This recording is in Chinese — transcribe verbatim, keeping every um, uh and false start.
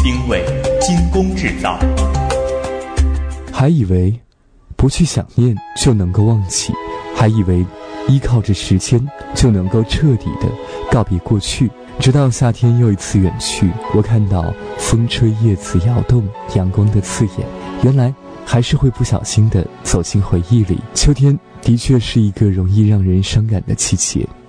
定位精工制造。 还以为不去想念就能够忘记，还以为依靠着时间就能够彻底的告别过去。直到夏天又一次远去，我看到风吹叶子摇动，阳光的刺眼，原来还是会不小心的走进回忆里。秋天的确是一个容易让人伤感的季节。